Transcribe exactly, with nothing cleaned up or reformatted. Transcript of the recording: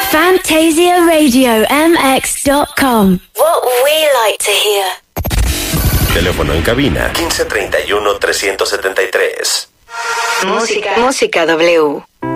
Fantasia Radio M X dot com. What we like to hear. Teléfono en cabina quince treinta y uno trescientos setenta y tres. Música. Música W.